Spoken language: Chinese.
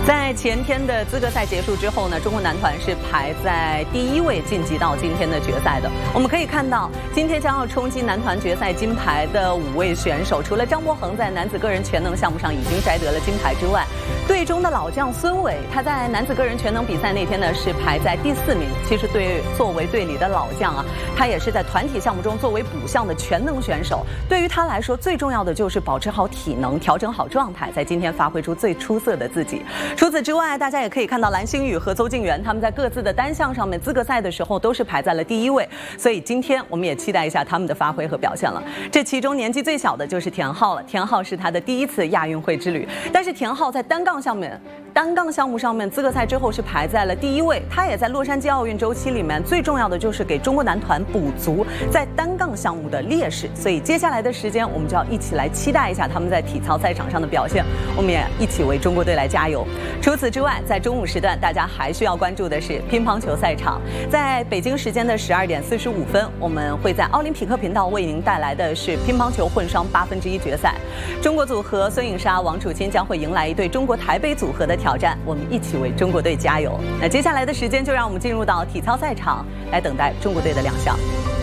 在前天的资格赛结束之后呢，中国男团是排在第1位晋级到今天的决赛的。我们可以看到，今天将要冲击男团决赛金牌的5位选手，除了张博恒在男子个人全能项目上已经摘得了金牌之外，队中的老将孙伟，他在男子个人全能比赛那天呢是排在第4名。其实作为队里的老将啊，他也是在团体项目中作为补项的全能选手。对于他来说，最重要的就是保持好体能，调整好状态，在今天发挥出最出色的自己。除此之外，大家也可以看到蓝星宇和邹敬园他们在各自的单项上面资格赛的时候都是排在了第1位，所以今天我们也期待一下他们的发挥和表现了。这其中年纪最小的就是田浩了，田浩是他的第1次亚运会之旅，但是田浩在单杠项目上面资格赛之后是排在了第1位，他也在洛杉矶奥运周期里面最重要的就是给中国男团补足在单杠项目的劣势，所以接下来的时间我们就要一起来期待一下他们在体操赛场上的表现，我们也一起为中国队来加油。除此之外，在中午时段大家还需要关注的是乒乓球赛场，在北京时间的12点45分，我们会在奥林匹克频道为您带来的是乒乓球混双1/8决赛，中国组合孙颖莎、王楚钦将会迎来一对中国台北组合的挑战，我们一起为中国队加油。那接下来的时间就让我们进入到体操赛场，来等待中国队的亮相。